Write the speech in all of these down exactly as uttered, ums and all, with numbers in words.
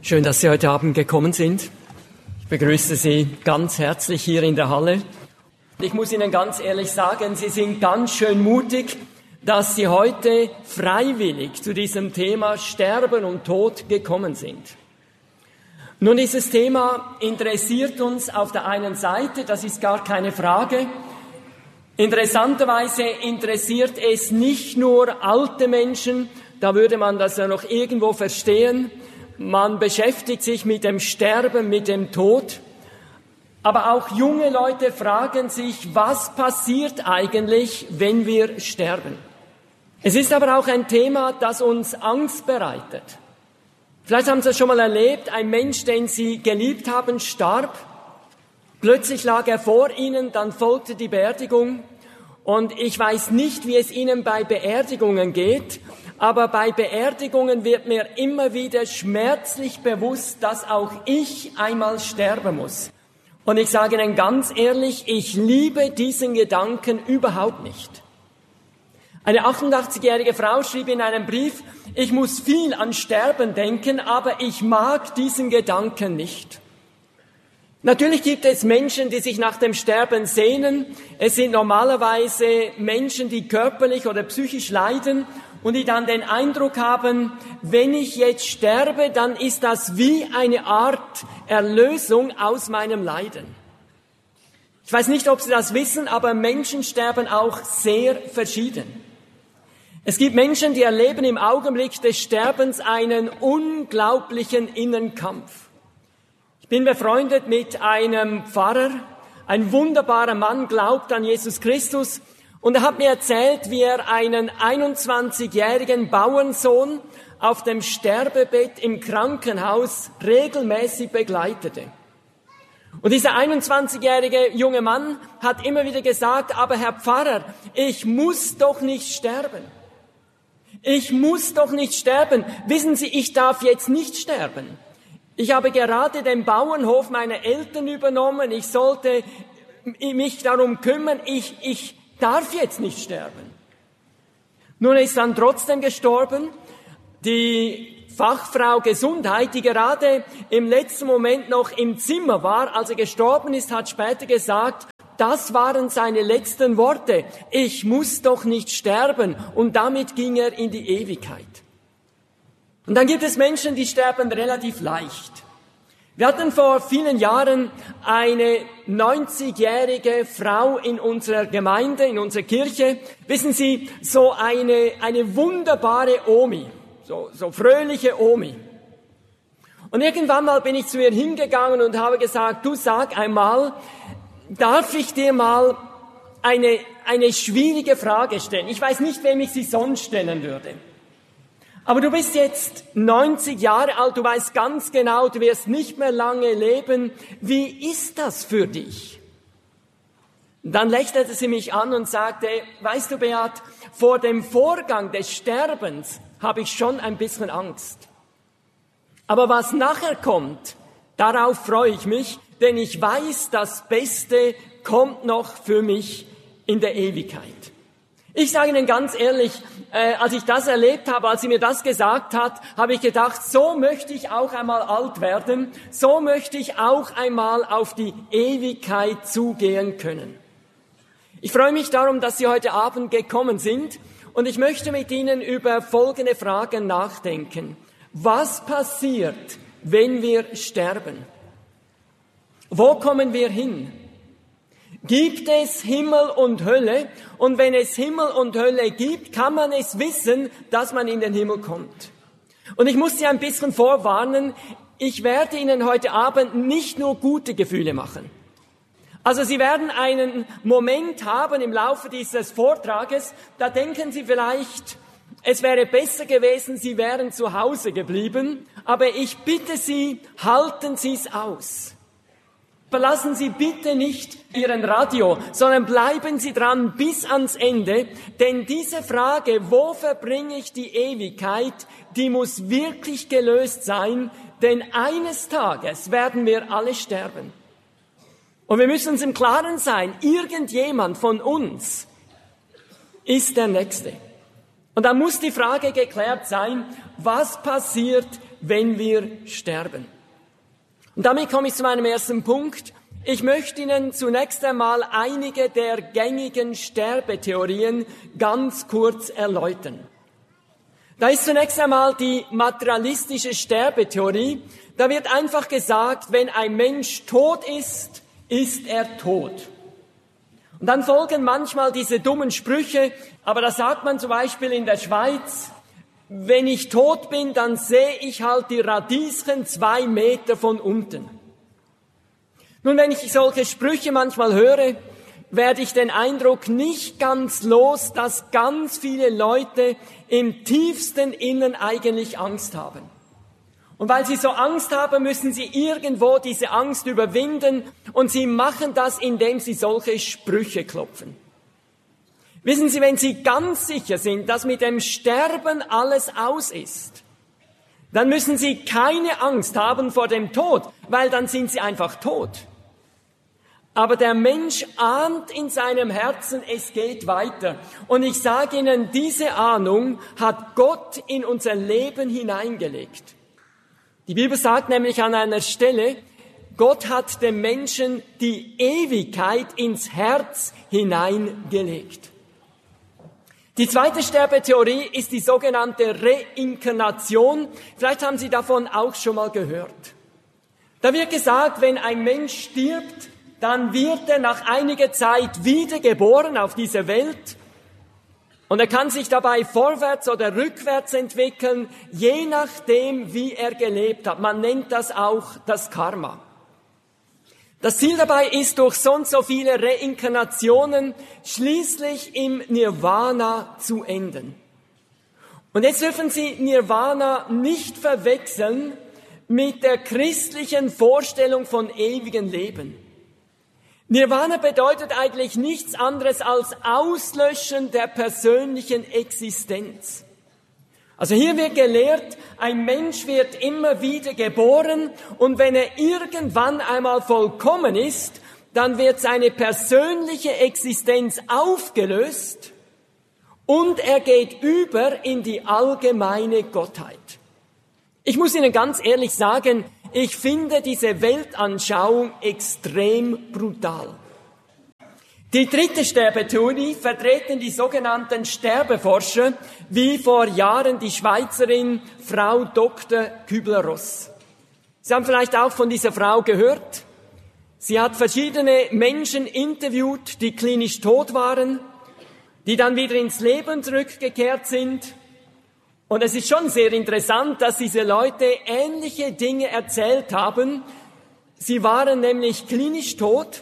Schön, dass Sie heute Abend gekommen sind. Ich begrüße Sie ganz herzlich hier in der Halle. Ich muss Ihnen ganz ehrlich sagen, Sie sind ganz schön mutig, dass Sie heute freiwillig zu diesem Thema Sterben und Tod gekommen sind. Nun, dieses Thema interessiert uns auf der einen Seite, das ist gar keine Frage. Interessanterweise interessiert es nicht nur alte Menschen, da würde man das ja noch irgendwo verstehen. Man beschäftigt sich mit dem Sterben, mit dem Tod. Aber auch junge Leute fragen sich, was passiert eigentlich, wenn wir sterben? Es ist aber auch ein Thema, das uns Angst bereitet. Vielleicht haben Sie es schon mal erlebt, ein Mensch, den Sie geliebt haben, starb. Plötzlich lag er vor Ihnen, dann folgte die Beerdigung. Und ich weiß nicht, wie es Ihnen bei Beerdigungen geht, aber bei Beerdigungen wird mir immer wieder schmerzlich bewusst, dass auch ich einmal sterben muss. Und ich sage Ihnen ganz ehrlich, ich liebe diesen Gedanken überhaupt nicht. Eine achtundachtzigjährige Frau schrieb in einem Brief, ich muss viel an Sterben denken, aber ich mag diesen Gedanken nicht. Natürlich gibt es Menschen, die sich nach dem Sterben sehnen. Es sind normalerweise Menschen, die körperlich oder psychisch leiden und die dann den Eindruck haben, wenn ich jetzt sterbe, dann ist das wie eine Art Erlösung aus meinem Leiden. Ich weiß nicht, ob Sie das wissen, aber Menschen sterben auch sehr verschieden. Es gibt Menschen, die erleben im Augenblick des Sterbens einen unglaublichen inneren Kampf. Ich bin befreundet mit einem Pfarrer, ein wunderbarer Mann, glaubt an Jesus Christus. Und er hat mir erzählt, wie er einen einundzwanzigjährigen Bauernsohn auf dem Sterbebett im Krankenhaus regelmäßig begleitete. Und dieser einundzwanzigjährige junge Mann hat immer wieder gesagt, aber Herr Pfarrer, ich muss doch nicht sterben. Ich muss doch nicht sterben. Wissen Sie, ich darf jetzt nicht sterben. Ich habe gerade den Bauernhof meiner Eltern übernommen. Ich sollte mich darum kümmern. Ich, ich darf jetzt nicht sterben. Nun ist dann trotzdem gestorben. Die Fachfrau Gesundheit, die gerade im letzten Moment noch im Zimmer war, als er gestorben ist, hat später gesagt, das waren seine letzten Worte. Ich muss doch nicht sterben. Und damit ging er in die Ewigkeit. Und dann gibt es Menschen, die sterben relativ leicht. Wir hatten vor vielen Jahren eine neunzigjährige Frau in unserer Gemeinde, in unserer Kirche. Wissen Sie, so eine, eine wunderbare Omi, so, so fröhliche Omi. Und irgendwann mal bin ich zu ihr hingegangen und habe gesagt, du sag einmal, darf ich dir mal eine, eine schwierige Frage stellen? Ich weiß nicht, wem ich sie sonst stellen würde. Aber du bist jetzt neunzig Jahre alt, du weißt ganz genau, du wirst nicht mehr lange leben. Wie ist das für dich? Dann lächelte sie mich an und sagte, weißt du, Beat, vor dem Vorgang des Sterbens habe ich schon ein bisschen Angst. Aber was nachher kommt, darauf freue ich mich, denn ich weiß, das Beste kommt noch für mich in der Ewigkeit. Ich sage Ihnen ganz ehrlich, äh, als ich das erlebt habe, als sie mir das gesagt hat, habe ich gedacht, so möchte ich auch einmal alt werden, so möchte ich auch einmal auf die Ewigkeit zugehen können. Ich freue mich darum, dass Sie heute Abend gekommen sind und ich möchte mit Ihnen über folgende Fragen nachdenken. Was passiert, wenn wir sterben? Wo kommen wir hin? Gibt es Himmel und Hölle? Und wenn es Himmel und Hölle gibt, kann man es wissen, dass man in den Himmel kommt. Und ich muss Sie ein bisschen vorwarnen, ich werde Ihnen heute Abend nicht nur gute Gefühle machen. Also Sie werden einen Moment haben im Laufe dieses Vortrages, da denken Sie vielleicht, es wäre besser gewesen, Sie wären zu Hause geblieben, aber ich bitte Sie, halten Sie es aus. Verlassen Sie bitte nicht Ihren Radio, sondern bleiben Sie dran bis ans Ende, denn diese Frage, wo verbringe ich die Ewigkeit, die muss wirklich gelöst sein, denn eines Tages werden wir alle sterben. Und wir müssen uns im Klaren sein, irgendjemand von uns ist der Nächste. Und da muss die Frage geklärt sein, was passiert, wenn wir sterben. Und damit komme ich zu meinem ersten Punkt. Ich möchte Ihnen zunächst einmal einige der gängigen Sterbetheorien ganz kurz erläutern. Da ist zunächst einmal die materialistische Sterbetheorie. Da wird einfach gesagt, wenn ein Mensch tot ist, ist er tot. Und dann folgen manchmal diese dummen Sprüche, aber da sagt man zum Beispiel in der Schweiz, wenn ich tot bin, dann sehe ich halt die Radieschen zwei Meter von unten. Nun, wenn ich solche Sprüche manchmal höre, werde ich den Eindruck nicht ganz los, dass ganz viele Leute im tiefsten Innern eigentlich Angst haben. Und weil sie so Angst haben, müssen sie irgendwo diese Angst überwinden und sie machen das, indem sie solche Sprüche klopfen. Wissen Sie, wenn Sie ganz sicher sind, dass mit dem Sterben alles aus ist, dann müssen Sie keine Angst haben vor dem Tod, weil dann sind Sie einfach tot. Aber der Mensch ahnt in seinem Herzen, es geht weiter. Und ich sage Ihnen, diese Ahnung hat Gott in unser Leben hineingelegt. Die Bibel sagt nämlich an einer Stelle, Gott hat dem Menschen die Ewigkeit ins Herz hineingelegt. Die zweite Sterbetheorie ist die sogenannte Reinkarnation. Vielleicht haben Sie davon auch schon mal gehört. Da wird gesagt, wenn ein Mensch stirbt, dann wird er nach einiger Zeit wiedergeboren auf dieser Welt. Und er kann sich dabei vorwärts oder rückwärts entwickeln, je nachdem, wie er gelebt hat. Man nennt das auch das Karma. Das Ziel dabei ist, durch so und so viele Reinkarnationen schließlich im Nirvana zu enden. Und jetzt dürfen Sie Nirvana nicht verwechseln mit der christlichen Vorstellung von ewigem Leben. Nirvana bedeutet eigentlich nichts anderes als Auslöschen der persönlichen Existenz. Also hier wird gelehrt, ein Mensch wird immer wieder geboren und wenn er irgendwann einmal vollkommen ist, dann wird seine persönliche Existenz aufgelöst und er geht über in die allgemeine Gottheit. Ich muss Ihnen ganz ehrlich sagen, ich finde diese Weltanschauung extrem brutal. Die dritte Sterbetheorie vertreten die sogenannten Sterbeforscher, wie vor Jahren die Schweizerin Frau Doktor Kübler-Ross. Sie haben vielleicht auch von dieser Frau gehört. Sie hat verschiedene Menschen interviewt, die klinisch tot waren, die dann wieder ins Leben zurückgekehrt sind. Und es ist schon sehr interessant, dass diese Leute ähnliche Dinge erzählt haben. Sie waren nämlich klinisch tot.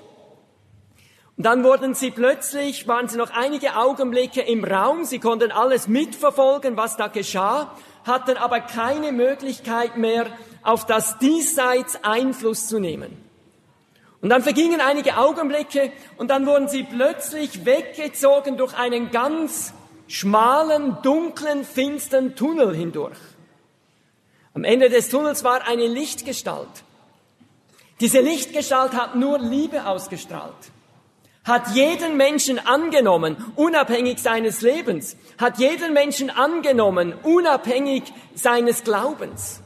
Und dann wurden sie plötzlich, waren sie noch einige Augenblicke im Raum. Sie konnten alles mitverfolgen, was da geschah, hatten aber keine Möglichkeit mehr, auf das Diesseits Einfluss zu nehmen. Und dann vergingen einige Augenblicke und dann wurden sie plötzlich weggezogen durch einen ganz schmalen, dunklen, finsteren Tunnel hindurch. Am Ende des Tunnels war eine Lichtgestalt. Diese Lichtgestalt hat nur Liebe ausgestrahlt, hat jeden Menschen angenommen, unabhängig seines Lebens, hat jeden Menschen angenommen, unabhängig seines Glaubens.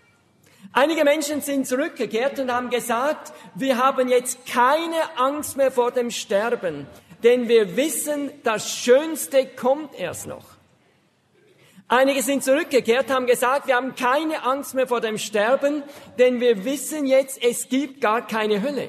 Einige Menschen sind zurückgekehrt und haben gesagt, wir haben jetzt keine Angst mehr vor dem Sterben, denn wir wissen, das Schönste kommt erst noch. Einige sind zurückgekehrt, haben gesagt, wir haben keine Angst mehr vor dem Sterben, denn wir wissen jetzt, es gibt gar keine Hölle.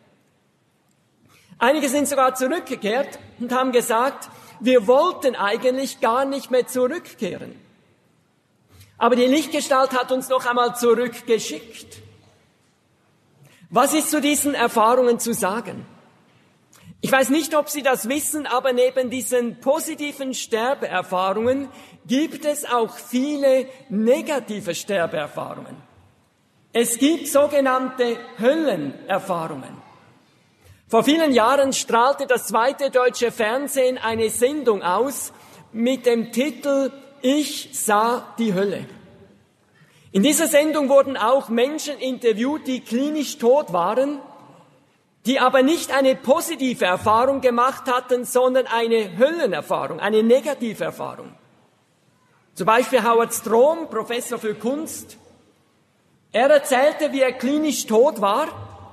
Einige sind sogar zurückgekehrt und haben gesagt, wir wollten eigentlich gar nicht mehr zurückkehren. Aber die Lichtgestalt hat uns noch einmal zurückgeschickt. Was ist zu diesen Erfahrungen zu sagen? Ich weiß nicht, ob Sie das wissen, aber neben diesen positiven Sterbeerfahrungen gibt es auch viele negative Sterbeerfahrungen. Es gibt sogenannte Höllenerfahrungen. Vor vielen Jahren strahlte das zweite deutsche Fernsehen eine Sendung aus mit dem Titel Ich sah die Hölle. In dieser Sendung wurden auch Menschen interviewt, die klinisch tot waren, die aber nicht eine positive Erfahrung gemacht hatten, sondern eine Höllenerfahrung, eine negative Erfahrung. Zum Beispiel Howard Strom, Professor für Kunst, Er erzählte, wie er klinisch tot war,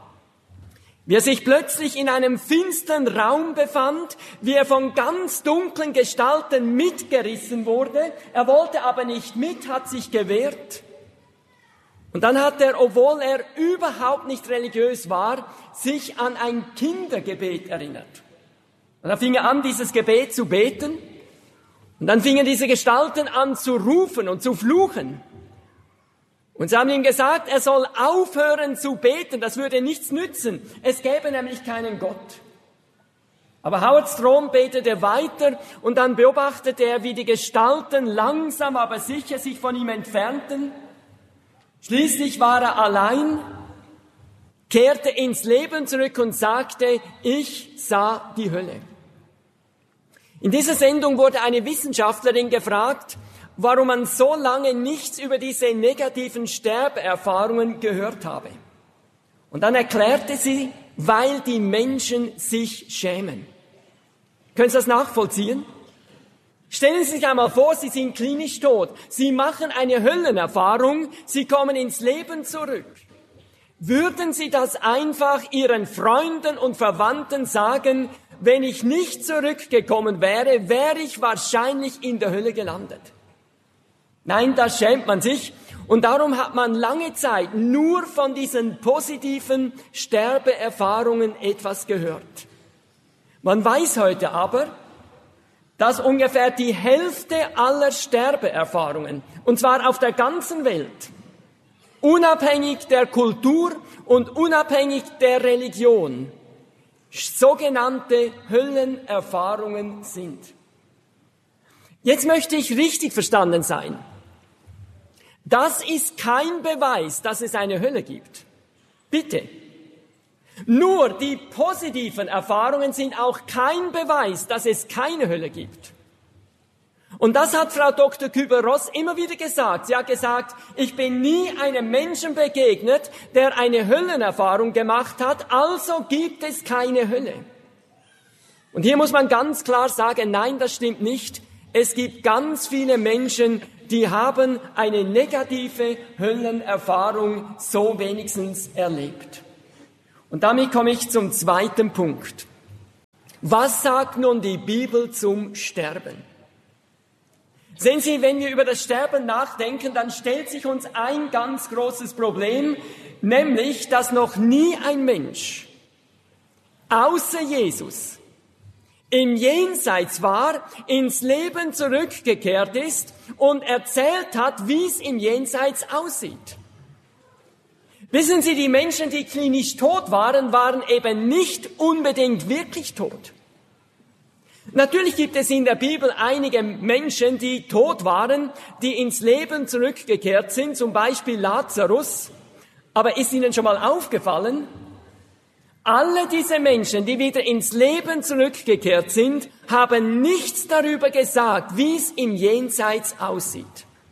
wie er sich plötzlich in einem finsteren Raum befand, wie er von ganz dunklen Gestalten mitgerissen wurde. Er wollte aber nicht mit, hat sich gewehrt. Und dann hat er, obwohl er überhaupt nicht religiös war, sich an ein Kindergebet erinnert. Und dann fing er an, dieses Gebet zu beten. Und dann fingen diese Gestalten an zu rufen und zu fluchen. Und sie haben ihm gesagt, er soll aufhören zu beten, das würde nichts nützen. Es gäbe nämlich keinen Gott. Aber Howard Strom betete weiter und dann beobachtete er, wie die Gestalten langsam, aber sicher sich von ihm entfernten. Schließlich war er allein, kehrte ins Leben zurück und sagte, ich sah die Hölle. In dieser Sendung wurde eine Wissenschaftlerin gefragt, warum man so lange nichts über diese negativen Sterbeerfahrungen gehört habe. Und dann erklärte sie, weil die Menschen sich schämen. Können Sie das nachvollziehen? Stellen Sie sich einmal vor, Sie sind klinisch tot. Sie machen eine Höllenerfahrung, Sie kommen ins Leben zurück. Würden Sie das einfach Ihren Freunden und Verwandten sagen, wenn ich nicht zurückgekommen wäre, wäre ich wahrscheinlich in der Hölle gelandet? Nein, da schämt man sich. Und darum hat man lange Zeit nur von diesen positiven Sterbeerfahrungen etwas gehört. Man weiß heute aber, dass ungefähr die Hälfte aller Sterbeerfahrungen, und zwar auf der ganzen Welt, unabhängig der Kultur und unabhängig der Religion, sogenannte Höllenerfahrungen sind. Jetzt möchte ich richtig verstanden sein. Das ist kein Beweis, dass es eine Hölle gibt. Bitte. Nur die positiven Erfahrungen sind auch kein Beweis, dass es keine Hölle gibt. Und das hat Frau Doktor Kübler-Ross immer wieder gesagt. Sie hat gesagt, ich bin nie einem Menschen begegnet, der eine Höllenerfahrung gemacht hat, also gibt es keine Hölle. Und hier muss man ganz klar sagen, nein, das stimmt nicht. Es gibt ganz viele Menschen, die haben eine negative Höllenerfahrung so wenigstens erlebt. Und damit komme ich zum zweiten Punkt. Was sagt nun die Bibel zum Sterben? Sehen Sie, wenn wir über das Sterben nachdenken, dann stellt sich uns ein ganz großes Problem, nämlich, dass noch nie ein Mensch außer Jesus im Jenseits war, ins Leben zurückgekehrt ist und erzählt hat, wie es im Jenseits aussieht. Wissen Sie, die Menschen, die klinisch tot waren, waren eben nicht unbedingt wirklich tot. Natürlich gibt es in der Bibel einige Menschen, die tot waren, die ins Leben zurückgekehrt sind, zum Beispiel Lazarus. Aber ist Ihnen schon mal aufgefallen, alle diese Menschen, die wieder ins Leben zurückgekehrt sind, haben nichts darüber gesagt, wie es im Jenseits aussieht.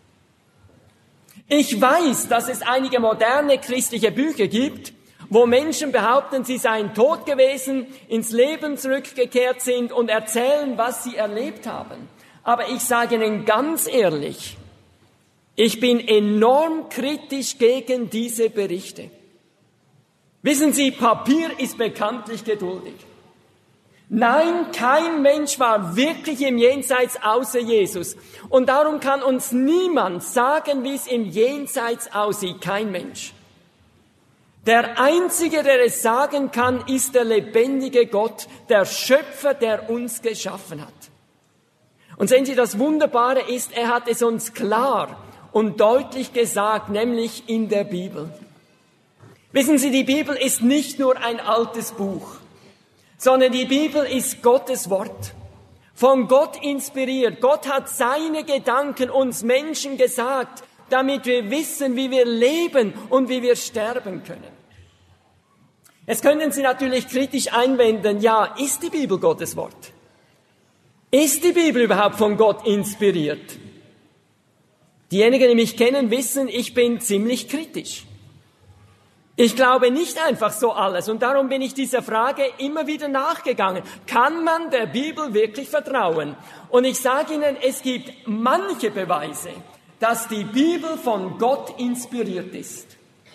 Ich weiß, dass es einige moderne christliche Bücher gibt, wo Menschen behaupten, sie seien tot gewesen, ins Leben zurückgekehrt sind und erzählen, was sie erlebt haben. Aber ich sage Ihnen ganz ehrlich, ich bin enorm kritisch gegen diese Berichte. Wissen Sie, Papier ist bekanntlich geduldig. Nein, kein Mensch war wirklich im Jenseits außer Jesus. Und darum kann uns niemand sagen, wie es im Jenseits aussieht. Kein Mensch. Der Einzige, der es sagen kann, ist der lebendige Gott, der Schöpfer, der uns geschaffen hat. Und sehen Sie, das Wunderbare ist, er hat es uns klar und deutlich gesagt, nämlich in der Bibel. Wissen Sie, die Bibel ist nicht nur ein altes Buch, sondern die Bibel ist Gottes Wort, von Gott inspiriert. Gott hat seine Gedanken uns Menschen gesagt, damit wir wissen, wie wir leben und wie wir sterben können. Jetzt können Sie natürlich kritisch einwenden, ja, ist die Bibel Gottes Wort? Ist die Bibel überhaupt von Gott inspiriert? Diejenigen, die mich kennen, wissen, ich bin ziemlich kritisch. Ich glaube nicht einfach so alles und darum bin ich dieser Frage immer wieder nachgegangen. Kann man der Bibel wirklich vertrauen? Und ich sage Ihnen, es gibt manche Beweise, dass die Bibel von Gott inspiriert ist.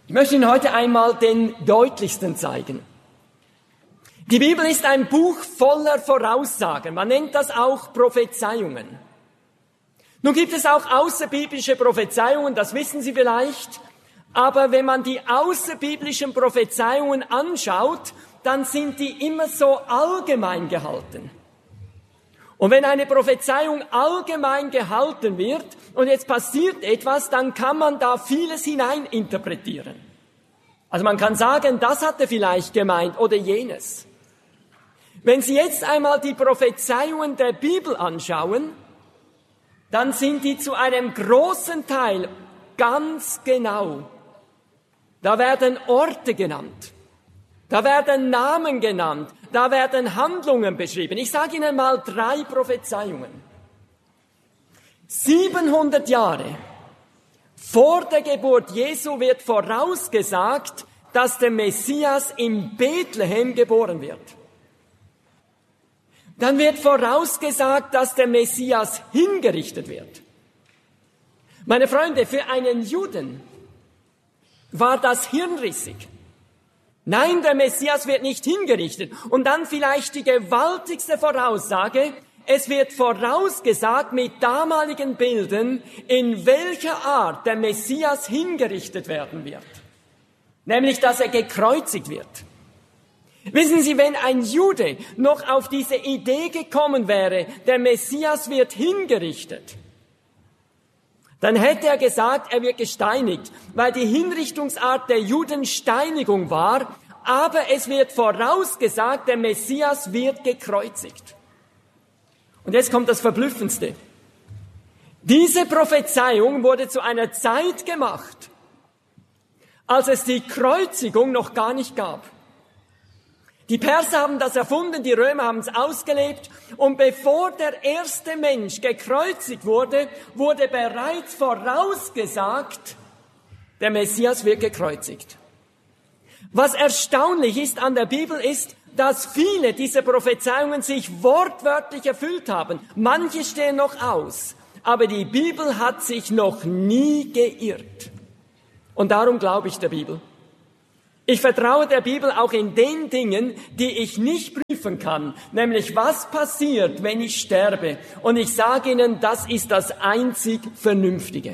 Ich möchte Ihnen heute einmal den deutlichsten zeigen. Die Bibel ist ein Buch voller Voraussagen. Man nennt das auch Prophezeiungen. Nun gibt es auch außerbiblische Prophezeiungen, das wissen Sie vielleicht. Aber wenn man die außerbiblischen Prophezeiungen anschaut, dann sind die immer so allgemein gehalten. Und wenn eine Prophezeiung allgemein gehalten wird und jetzt passiert etwas, dann kann man da vieles hineininterpretieren. Also man kann sagen, das hat er vielleicht gemeint oder jenes. Wenn Sie jetzt einmal die Prophezeiungen der Bibel anschauen, dann sind die zu einem großen Teil ganz genau. Da werden Orte genannt, da werden Namen genannt, da werden Handlungen beschrieben. Ich sage Ihnen mal drei Prophezeiungen. siebenhundert Jahre vor der Geburt Jesu wird vorausgesagt, dass der Messias in Bethlehem geboren wird. Dann wird vorausgesagt, dass der Messias hingerichtet wird. Meine Freunde, für einen Juden war das hirnrissig. Nein, der Messias wird nicht hingerichtet. Und dann vielleicht die gewaltigste Voraussage, es wird vorausgesagt mit damaligen Bildern, in welcher Art der Messias hingerichtet werden wird. Nämlich, dass er gekreuzigt wird. Wissen Sie, wenn ein Jude noch auf diese Idee gekommen wäre, der Messias wird hingerichtet, dann hätte er gesagt, er wird gesteinigt, weil die Hinrichtungsart der Juden Steinigung war, aber es wird vorausgesagt, der Messias wird gekreuzigt. Und jetzt kommt das Verblüffendste. Diese Prophezeiung wurde zu einer Zeit gemacht, als es die Kreuzigung noch gar nicht gab. Die Perser haben das erfunden, die Römer haben es ausgelebt. Und bevor der erste Mensch gekreuzigt wurde, wurde bereits vorausgesagt, der Messias wird gekreuzigt. Was erstaunlich ist an der Bibel ist, dass viele dieser Prophezeiungen sich wortwörtlich erfüllt haben. Manche stehen noch aus, aber die Bibel hat sich noch nie geirrt. Und darum glaube ich der Bibel. Ich vertraue der Bibel auch in den Dingen, die ich nicht prüfen kann, nämlich was passiert, wenn ich sterbe. Und ich sage Ihnen, das ist das einzig Vernünftige.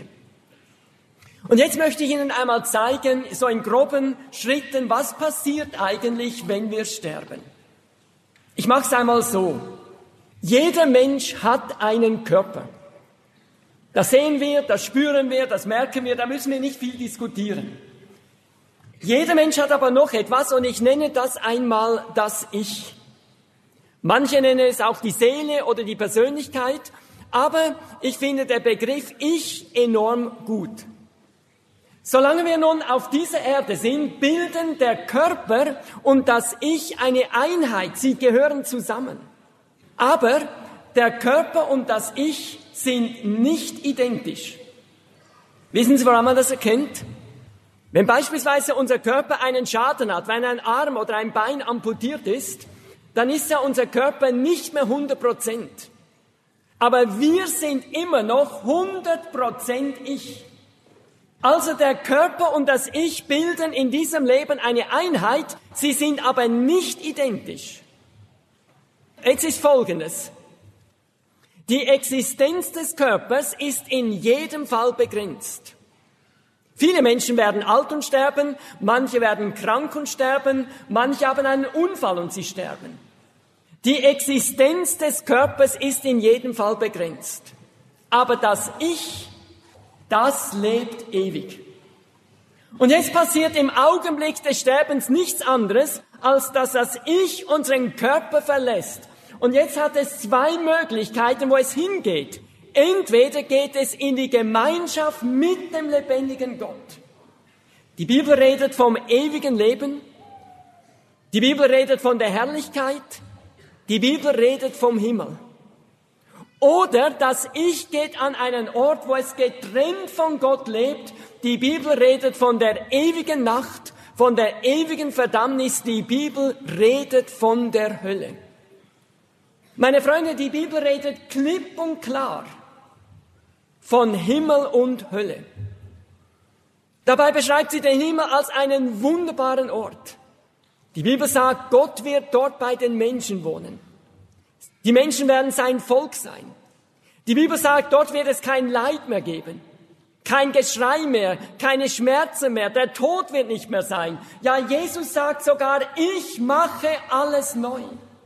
Und jetzt möchte ich Ihnen einmal zeigen, so in groben Schritten, was passiert eigentlich, wenn wir sterben. Ich mache es einmal so. Jeder Mensch hat einen Körper. Das sehen wir, das spüren wir, das merken wir, da müssen wir nicht viel diskutieren. Jeder Mensch hat aber noch etwas und ich nenne das einmal das Ich. Manche nennen es auch die Seele oder die Persönlichkeit, aber ich finde der Begriff Ich enorm gut. Solange wir nun auf dieser Erde sind, bilden der Körper und das Ich eine Einheit, sie gehören zusammen. Aber der Körper und das Ich sind nicht identisch. Wissen Sie, woran man das erkennt? Wenn beispielsweise unser Körper einen Schaden hat, wenn ein Arm oder ein Bein amputiert ist, dann ist ja unser Körper nicht mehr hundert Prozent. Aber wir sind immer noch hundert Prozent Ich. Also der Körper und das Ich bilden in diesem Leben eine Einheit, sie sind aber nicht identisch. Jetzt ist Folgendes. Die Existenz des Körpers ist in jedem Fall begrenzt. Viele Menschen werden alt und sterben, manche werden krank und sterben, manche haben einen Unfall und sie sterben. Die Existenz des Körpers ist in jedem Fall begrenzt. Aber das Ich, das lebt ewig. Und jetzt passiert im Augenblick des Sterbens nichts anderes, als dass das Ich unseren Körper verlässt. Und jetzt hat es zwei Möglichkeiten, wo es hingeht. Entweder geht es in die Gemeinschaft mit dem lebendigen Gott. Die Bibel redet vom ewigen Leben. Die Bibel redet von der Herrlichkeit. Die Bibel redet vom Himmel. Oder das Ich geht an einen Ort, wo es getrennt von Gott lebt. Die Bibel redet von der ewigen Nacht, von der ewigen Verdammnis. Die Bibel redet von der Hölle. Meine Freunde, die Bibel redet klipp und klar von Himmel und Hölle. Dabei beschreibt sie den Himmel als einen wunderbaren Ort. Die Bibel sagt, Gott wird dort bei den Menschen wohnen. Die Menschen werden sein Volk sein. Die Bibel sagt, dort wird es kein Leid mehr geben, kein Geschrei mehr, keine Schmerzen mehr, der Tod wird nicht mehr sein. Ja, Jesus sagt sogar, ich mache alles neu.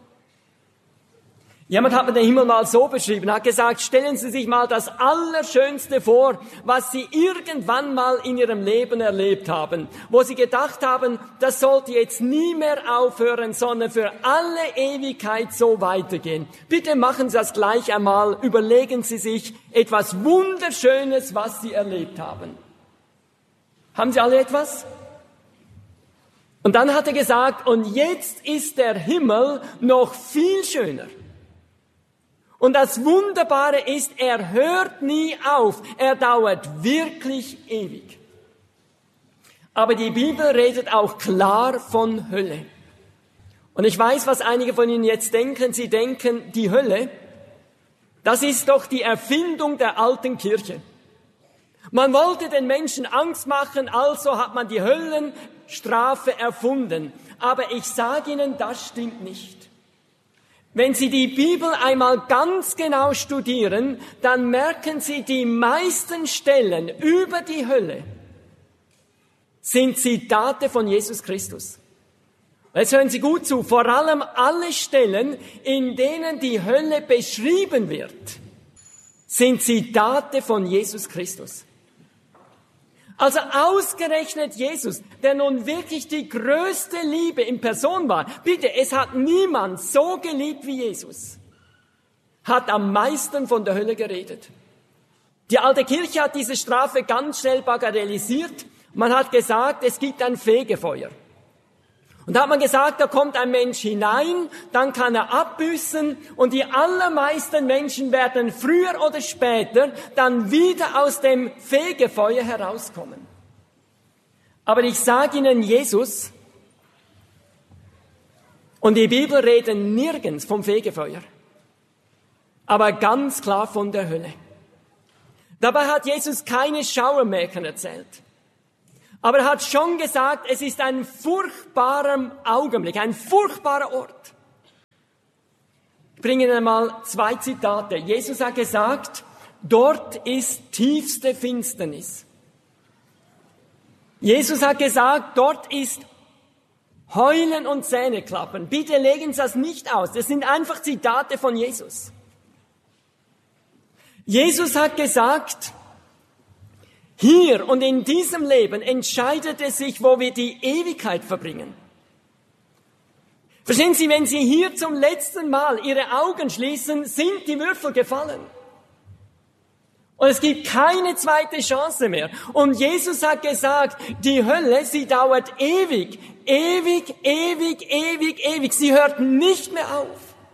Jemand hat mir den Himmel mal so beschrieben, hat gesagt, stellen Sie sich mal das Allerschönste vor, was Sie irgendwann mal in Ihrem Leben erlebt haben, wo Sie gedacht haben, das sollte jetzt nie mehr aufhören, sondern für alle Ewigkeit so weitergehen. Bitte machen Sie das gleich einmal, überlegen Sie sich etwas Wunderschönes, was Sie erlebt haben. Haben Sie alle etwas? Und dann hat er gesagt, und jetzt ist der Himmel noch viel schöner. Und das Wunderbare ist, er hört nie auf. Er dauert wirklich ewig. Aber die Bibel redet auch klar von Hölle. Und ich weiß, was einige von Ihnen jetzt denken. Sie denken, die Hölle, das ist doch die Erfindung der alten Kirche. Man wollte den Menschen Angst machen, also hat man die Höllenstrafe erfunden. Aber ich sage Ihnen, das stimmt nicht. Wenn Sie die Bibel einmal ganz genau studieren, dann merken Sie, die meisten Stellen über die Hölle sind Zitate von Jesus Christus. Jetzt hören Sie gut zu, vor allem alle Stellen, in denen die Hölle beschrieben wird, sind Zitate von Jesus Christus. Also ausgerechnet Jesus, der nun wirklich die größte Liebe in Person war. Bitte, es hat niemand so geliebt wie Jesus. Hat am meisten von der Hölle geredet. Die alte Kirche hat diese Strafe ganz schnell bagatellisiert. Man hat gesagt, es gibt ein Fegefeuer. Und da hat man gesagt, da kommt ein Mensch hinein, dann kann er abbüßen und die allermeisten Menschen werden früher oder später dann wieder aus dem Fegefeuer herauskommen. Aber ich sage Ihnen, Jesus und die Bibel reden nirgends vom Fegefeuer, aber ganz klar von der Hölle. Dabei hat Jesus keine Schauermärchen erzählt. Aber er hat schon gesagt, es ist ein furchtbarer Augenblick, ein furchtbarer Ort. Ich bringe Ihnen mal zwei Zitate. Jesus hat gesagt, dort ist tiefste Finsternis. Jesus hat gesagt, dort ist Heulen und Zähneklappen. Bitte legen Sie das nicht aus. Das sind einfach Zitate von Jesus. Jesus hat gesagt, hier und in diesem Leben entscheidet es sich, wo wir die Ewigkeit verbringen. Verstehen Sie, wenn Sie hier zum letzten Mal Ihre Augen schließen, sind die Würfel gefallen. Und es gibt keine zweite Chance mehr. Und Jesus hat gesagt, die Hölle, sie dauert ewig, ewig, ewig, ewig, ewig. Sie hört nicht mehr auf.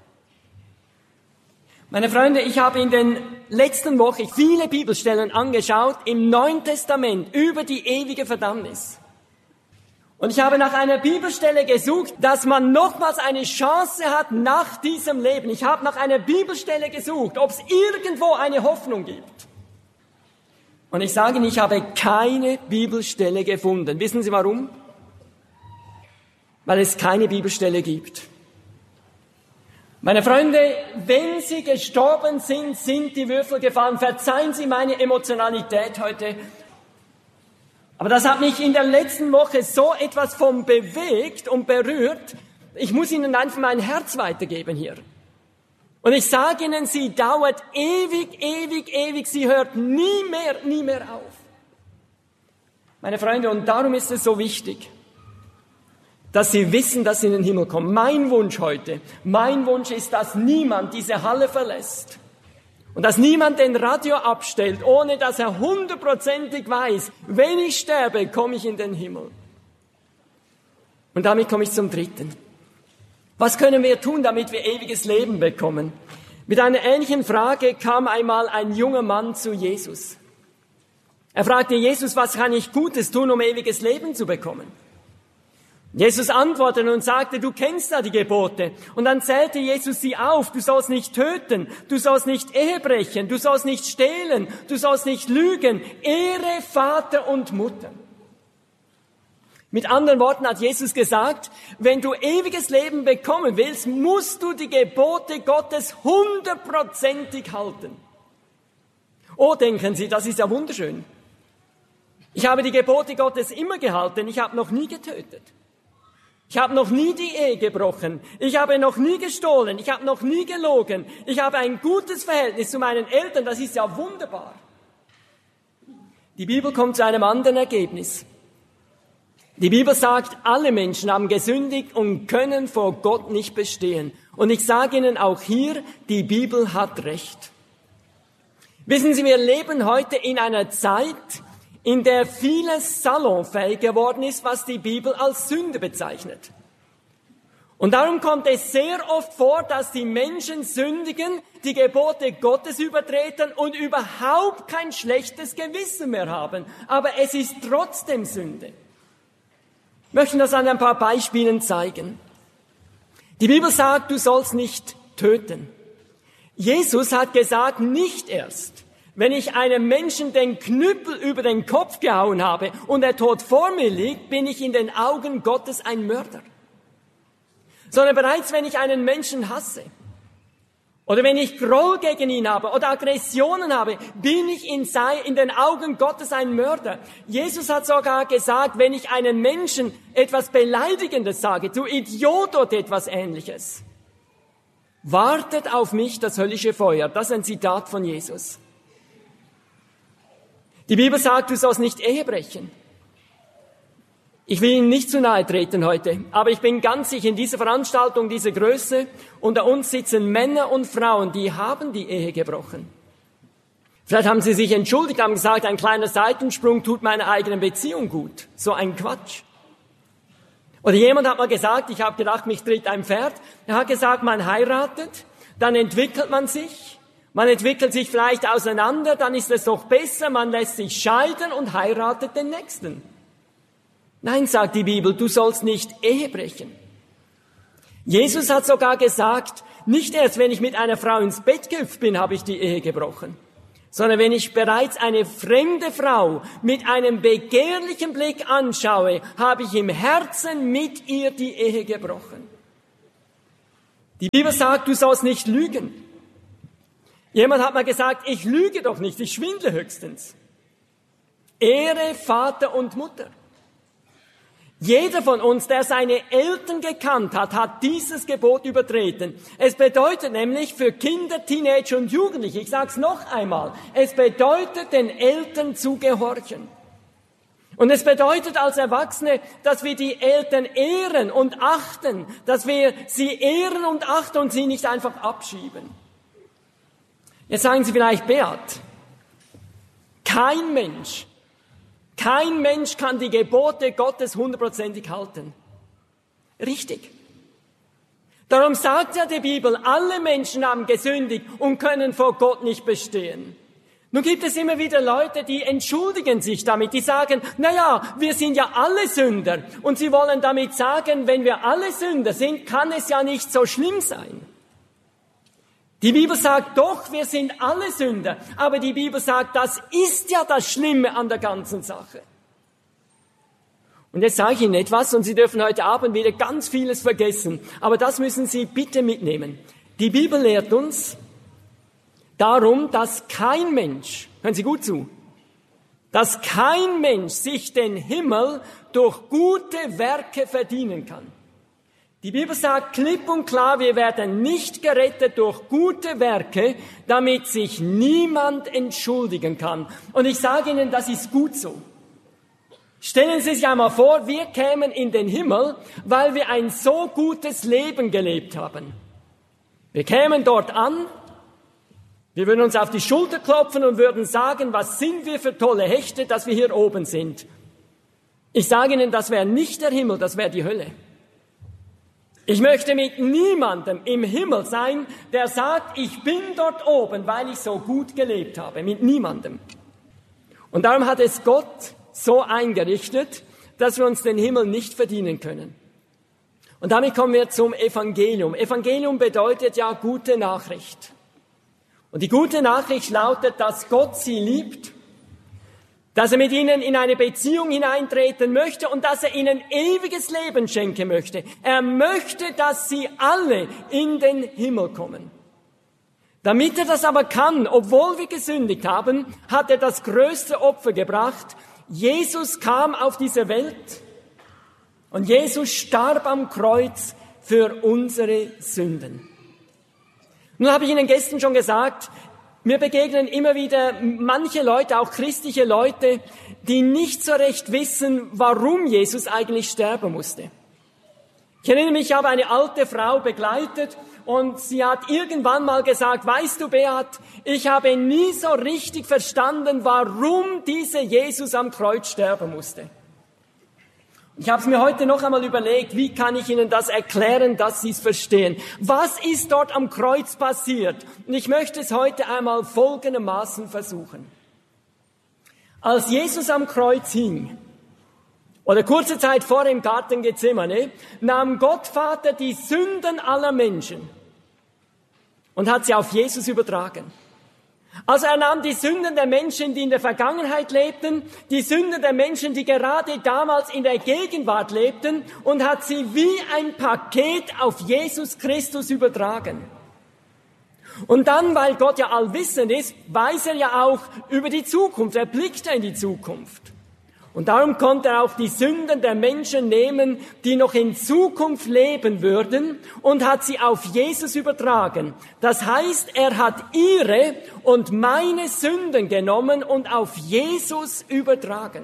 Meine Freunde, ich habe in den letzten Wochen viele Bibelstellen angeschaut im Neuen Testament über die ewige Verdammnis. Und ich habe nach einer Bibelstelle gesucht, dass man nochmals eine Chance hat nach diesem Leben. Ich habe nach einer Bibelstelle gesucht, ob es irgendwo eine Hoffnung gibt. Und ich sage Ihnen, ich habe keine Bibelstelle gefunden. Wissen Sie warum? Weil es keine Bibelstelle gibt. Meine Freunde, wenn Sie gestorben sind, sind die Würfel gefallen. Verzeihen Sie meine Emotionalität heute. Aber das hat mich in der letzten Woche so etwas von bewegt und berührt. Ich muss Ihnen einfach mein Herz weitergeben hier. Und ich sage Ihnen, sie dauert ewig, ewig, ewig. Sie hört nie mehr, nie mehr auf. Meine Freunde, und darum ist es so wichtig, dass Sie wissen, dass Sie in den Himmel kommen. Mein Wunsch heute, mein Wunsch ist, dass niemand diese Halle verlässt und dass niemand den Radio abstellt, ohne dass er hundertprozentig weiß, wenn ich sterbe, komme ich in den Himmel. Und damit komme ich zum Dritten. Was können wir tun, damit wir ewiges Leben bekommen? Mit einer ähnlichen Frage kam einmal ein junger Mann zu Jesus. Er fragte Jesus, was kann ich Gutes tun, um ewiges Leben zu bekommen? Jesus antwortete und sagte, du kennst ja die Gebote. Und dann zählte Jesus sie auf. Du sollst nicht töten, du sollst nicht Ehe brechen, du sollst nicht stehlen, du sollst nicht lügen. Ehre Vater und Mutter. Mit anderen Worten hat Jesus gesagt, wenn du ewiges Leben bekommen willst, musst du die Gebote Gottes hundertprozentig halten. Oh, denken Sie, das ist ja wunderschön. Ich habe die Gebote Gottes immer gehalten, ich habe noch nie getötet. Ich habe noch nie die Ehe gebrochen. Ich habe noch nie gestohlen. Ich habe noch nie gelogen. Ich habe ein gutes Verhältnis zu meinen Eltern. Das ist ja wunderbar. Die Bibel kommt zu einem anderen Ergebnis. Die Bibel sagt, alle Menschen haben gesündigt und können vor Gott nicht bestehen. Und ich sage Ihnen auch hier, die Bibel hat recht. Wissen Sie, wir leben heute in einer Zeit, in der vieles salonfähig geworden ist, was die Bibel als Sünde bezeichnet. Und darum kommt es sehr oft vor, dass die Menschen sündigen, die Gebote Gottes übertreten und überhaupt kein schlechtes Gewissen mehr haben. Aber es ist trotzdem Sünde. Ich möchte das an ein paar Beispielen zeigen. Die Bibel sagt, du sollst nicht töten. Jesus hat gesagt, nicht erst, wenn ich einem Menschen den Knüppel über den Kopf gehauen habe und er tot vor mir liegt, bin ich in den Augen Gottes ein Mörder. Sondern bereits, wenn ich einen Menschen hasse oder wenn ich Groll gegen ihn habe oder Aggressionen habe, bin ich in, sei, in den Augen Gottes ein Mörder. Jesus hat sogar gesagt, wenn ich einen Menschen etwas Beleidigendes sage, du Idiot oder etwas Ähnliches, wartet auf mich das höllische Feuer. Das ist ein Zitat von Jesus. Die Bibel sagt, du sollst nicht Ehe brechen. Ich will Ihnen nicht zu nahe treten heute, aber ich bin ganz sicher, in dieser Veranstaltung, dieser Größe, unter uns sitzen Männer und Frauen, die haben die Ehe gebrochen. Vielleicht haben sie sich entschuldigt, haben gesagt, ein kleiner Seitensprung tut meiner eigenen Beziehung gut. So ein Quatsch. Oder jemand hat mal gesagt, ich habe gedacht, mich tritt ein Pferd. Er hat gesagt, man heiratet, dann entwickelt man sich. Man entwickelt sich vielleicht auseinander, dann ist es doch besser, man lässt sich scheiden und heiratet den Nächsten. Nein, sagt die Bibel, du sollst nicht Ehe brechen. Jesus hat sogar gesagt, nicht erst, wenn ich mit einer Frau ins Bett gehüpft bin, habe ich die Ehe gebrochen, sondern wenn ich bereits eine fremde Frau mit einem begehrlichen Blick anschaue, habe ich im Herzen mit ihr die Ehe gebrochen. Die Bibel sagt, du sollst nicht lügen. Jemand hat mal gesagt, ich lüge doch nicht, ich schwindle höchstens. Ehre Vater und Mutter. Jeder von uns, der seine Eltern gekannt hat, hat dieses Gebot übertreten. Es bedeutet nämlich für Kinder, Teenager und Jugendliche, ich sage es noch einmal, es bedeutet, den Eltern zu gehorchen. Und es bedeutet als Erwachsene, dass wir die Eltern ehren und achten, dass wir sie ehren und achten und sie nicht einfach abschieben. Jetzt sagen Sie vielleicht, Beat, kein Mensch, kein Mensch kann die Gebote Gottes hundertprozentig halten. Richtig. Darum sagt ja die Bibel, alle Menschen haben gesündigt und können vor Gott nicht bestehen. Nun gibt es immer wieder Leute, die entschuldigen sich damit, die sagen, na ja, wir sind ja alle Sünder. Und sie wollen damit sagen, wenn wir alle Sünder sind, kann es ja nicht so schlimm sein. Die Bibel sagt doch, wir sind alle Sünder, aber die Bibel sagt, das ist ja das Schlimme an der ganzen Sache. Und jetzt sage ich Ihnen etwas und Sie dürfen heute Abend wieder ganz vieles vergessen, aber das müssen Sie bitte mitnehmen. Die Bibel lehrt uns darum, dass kein Mensch, hören Sie gut zu, dass kein Mensch sich den Himmel durch gute Werke verdienen kann. Die Bibel sagt klipp und klar, wir werden nicht gerettet durch gute Werke, damit sich niemand entschuldigen kann. Und ich sage Ihnen, das ist gut so. Stellen Sie sich einmal vor, wir kämen in den Himmel, weil wir ein so gutes Leben gelebt haben. Wir kämen dort an, wir würden uns auf die Schulter klopfen und würden sagen, was sind wir für tolle Hechte, dass wir hier oben sind. Ich sage Ihnen, das wäre nicht der Himmel, das wäre die Hölle. Ich möchte mit niemandem im Himmel sein, der sagt, ich bin dort oben, weil ich so gut gelebt habe. Mit niemandem. Und darum hat es Gott so eingerichtet, dass wir uns den Himmel nicht verdienen können. Und damit kommen wir zum Evangelium. Evangelium bedeutet ja gute Nachricht. Und die gute Nachricht lautet, dass Gott sie liebt, dass er mit ihnen in eine Beziehung hineintreten möchte und dass er ihnen ewiges Leben schenken möchte. Er möchte, dass sie alle in den Himmel kommen. Damit er das aber kann, obwohl wir gesündigt haben, hat er das größte Opfer gebracht. Jesus kam auf diese Welt und Jesus starb am Kreuz für unsere Sünden. Nun habe ich Ihnen gestern schon gesagt, mir begegnen immer wieder manche Leute, auch christliche Leute, die nicht so recht wissen, warum Jesus eigentlich sterben musste. Ich erinnere mich, ich habe eine alte Frau begleitet und sie hat irgendwann mal gesagt, weißt du, Beat, ich habe nie so richtig verstanden, warum dieser Jesus am Kreuz sterben musste. Ich habe es mir heute noch einmal überlegt, wie kann ich Ihnen das erklären, dass Sie es verstehen. Was ist dort am Kreuz passiert? Und ich möchte es heute einmal folgendermaßen versuchen. Als Jesus am Kreuz hing, oder kurze Zeit vor im Garten Gethsemane, nahm Gott Vater die Sünden aller Menschen und hat sie auf Jesus übertragen. Also er nahm die Sünden der Menschen, die in der Vergangenheit lebten, die Sünden der Menschen, die gerade damals in der Gegenwart lebten, und hat sie wie ein Paket auf Jesus Christus übertragen. Und dann, weil Gott ja allwissend ist, weiß er ja auch über die Zukunft, er blickt ja in die Zukunft. Und darum konnte er auch die Sünden der Menschen nehmen, die noch in Zukunft leben würden, und hat sie auf Jesus übertragen. Das heißt, er hat ihre und meine Sünden genommen und auf Jesus übertragen.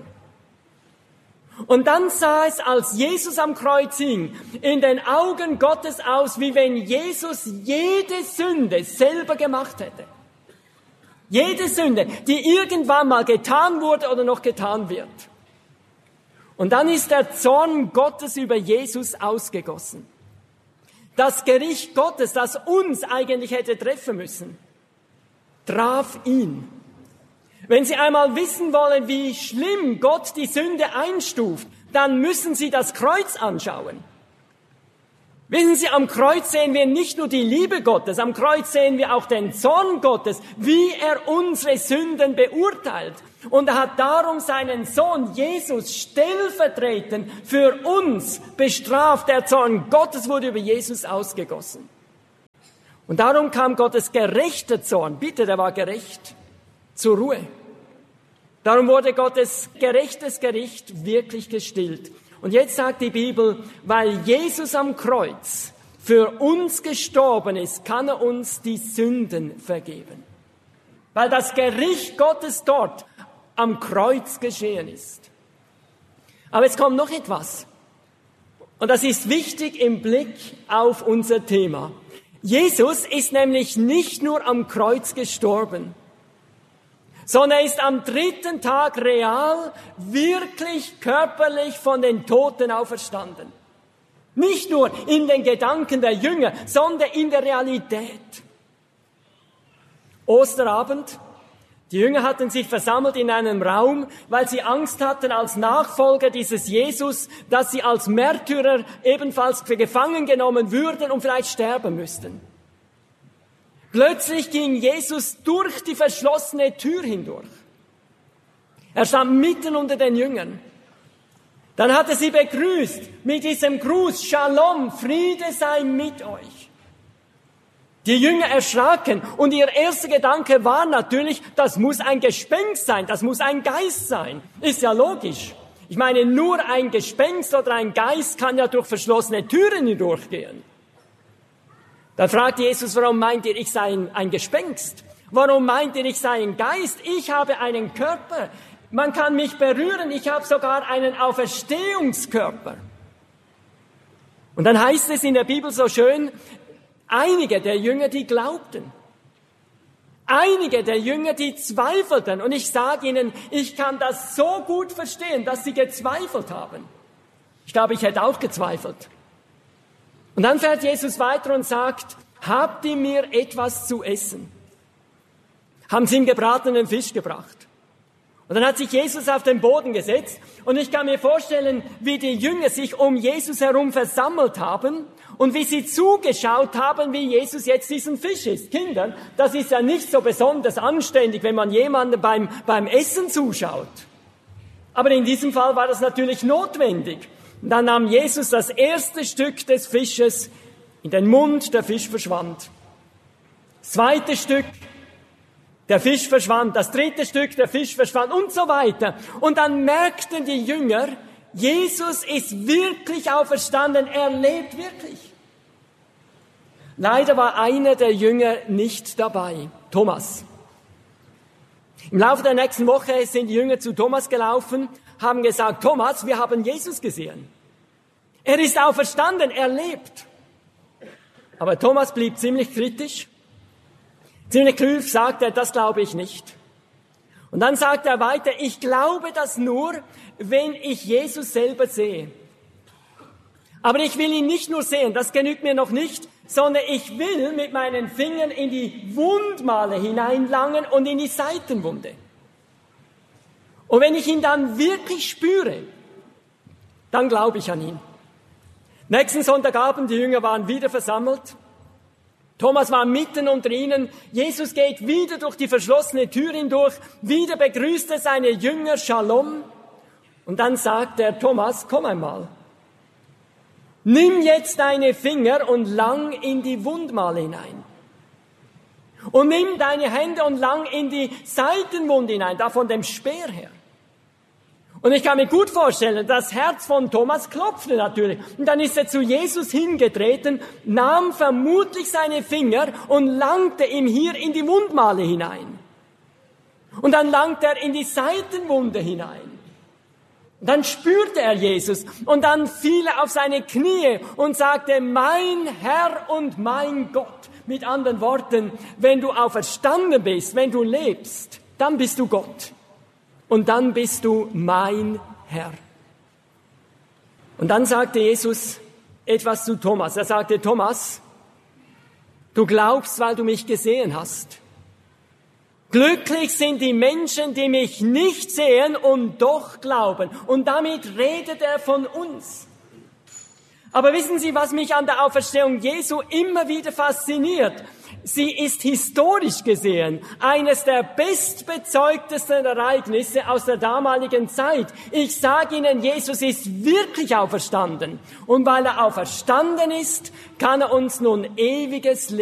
Und dann sah es, als Jesus am Kreuz hing, in den Augen Gottes aus, wie wenn Jesus jede Sünde selber gemacht hätte. Jede Sünde, die irgendwann mal getan wurde oder noch getan wird. Und dann ist der Zorn Gottes über Jesus ausgegossen. Das Gericht Gottes, das uns eigentlich hätte treffen müssen, traf ihn. Wenn Sie einmal wissen wollen, wie schlimm Gott die Sünde einstuft, dann müssen Sie das Kreuz anschauen. Wissen Sie, am Kreuz sehen wir nicht nur die Liebe Gottes, am Kreuz sehen wir auch den Zorn Gottes, wie er unsere Sünden beurteilt. Und er hat darum seinen Sohn Jesus stellvertretend für uns bestraft. Der Zorn Gottes wurde über Jesus ausgegossen. Und darum kam Gottes gerechter Zorn, bitte, der war gerecht, zur Ruhe. Darum wurde Gottes gerechtes Gericht wirklich gestillt. Und jetzt sagt die Bibel, weil Jesus am Kreuz für uns gestorben ist, kann er uns die Sünden vergeben. Weil das Gericht Gottes dort am Kreuz geschehen ist. Aber es kommt noch etwas. Und das ist wichtig im Blick auf unser Thema. Jesus ist nämlich nicht nur am Kreuz gestorben, sondern er ist am dritten Tag real, wirklich körperlich von den Toten auferstanden. Nicht nur in den Gedanken der Jünger, sondern in der Realität. Osterabend, die Jünger hatten sich versammelt in einem Raum, weil sie Angst hatten als Nachfolger dieses Jesus, dass sie als Märtyrer ebenfalls gefangen genommen würden und vielleicht sterben müssten. Plötzlich ging Jesus durch die verschlossene Tür hindurch. Er stand mitten unter den Jüngern. Dann hat er sie begrüßt mit diesem Gruß, Shalom, Friede sei mit euch. Die Jünger erschraken und ihr erster Gedanke war natürlich, das muss ein Gespenst sein, das muss ein Geist sein. Ist ja logisch. Ich meine, nur ein Gespenst oder ein Geist kann ja durch verschlossene Türen hindurchgehen. Dann fragt Jesus, warum meint ihr, ich sei ein, ein Gespenst? Warum meint ihr, ich sei ein Geist? Ich habe einen Körper. Man kann mich berühren. Ich habe sogar einen Auferstehungskörper. Und dann heißt es in der Bibel so schön, einige der Jünger, die glaubten. Einige der Jünger, die zweifelten. Und ich sage Ihnen, ich kann das so gut verstehen, dass sie gezweifelt haben. Ich glaube, ich hätte auch gezweifelt. Und dann fährt Jesus weiter und sagt, habt ihr mir etwas zu essen? Haben sie ihm gebratenen Fisch gebracht. Und dann hat sich Jesus auf den Boden gesetzt und ich kann mir vorstellen, wie die Jünger sich um Jesus herum versammelt haben und wie sie zugeschaut haben, wie Jesus jetzt diesen Fisch isst. Kinder, das ist ja nicht so besonders anständig, wenn man jemandem beim, beim Essen zuschaut. Aber in diesem Fall war das natürlich notwendig. Und dann nahm Jesus das erste Stück des Fisches in den Mund, der Fisch verschwand. Das zweite Stück, der Fisch verschwand. Das dritte Stück, der Fisch verschwand und so weiter. Und dann merkten die Jünger, Jesus ist wirklich auferstanden, er lebt wirklich. Leider war einer der Jünger nicht dabei, Thomas. Im Laufe der nächsten Woche sind die Jünger zu Thomas gelaufen, haben gesagt, Thomas, wir haben Jesus gesehen. Er ist auferstanden, er lebt. Aber Thomas blieb ziemlich kritisch. Ziemlich klug sagt er, das glaube ich nicht. Und dann sagt er weiter, ich glaube das nur, wenn ich Jesus selber sehe. Aber ich will ihn nicht nur sehen, das genügt mir noch nicht, sondern ich will mit meinen Fingern in die Wundmale hineinlangen und in die Seitenwunde. Und wenn ich ihn dann wirklich spüre, dann glaube ich an ihn. Nächsten Sonntagabend, die Jünger waren wieder versammelt. Thomas war mitten unter ihnen. Jesus geht wieder durch die verschlossene Tür hindurch. Wieder begrüßt er seine Jünger, Shalom. Und dann sagt er, Thomas, komm einmal. Nimm jetzt deine Finger und lang in die Wundmale hinein. Und nimm deine Hände und lang in die Seitenwunde hinein, da von dem Speer her. Und ich kann mir gut vorstellen, das Herz von Thomas klopfte natürlich. Und dann ist er zu Jesus hingetreten, nahm vermutlich seine Finger und langte ihm hier in die Wundmale hinein. Und dann langte er in die Seitenwunde hinein. Und dann spürte er Jesus und dann fiel er auf seine Knie und sagte, mein Herr und mein Gott. Mit anderen Worten, wenn du auferstanden bist, wenn du lebst, dann bist du Gott. Und dann bist du mein Herr. Und dann sagte Jesus etwas zu Thomas. Er sagte, Thomas, du glaubst, weil du mich gesehen hast. Glücklich sind die Menschen, die mich nicht sehen und doch glauben. Und damit redet er von uns. Aber wissen Sie, was mich an der Auferstehung Jesu immer wieder fasziniert? Sie ist historisch gesehen eines der bestbezeugtesten Ereignisse aus der damaligen Zeit. Ich sage Ihnen, Jesus ist wirklich auferstanden. Und weil er auferstanden ist, kann er uns nun ewiges Leben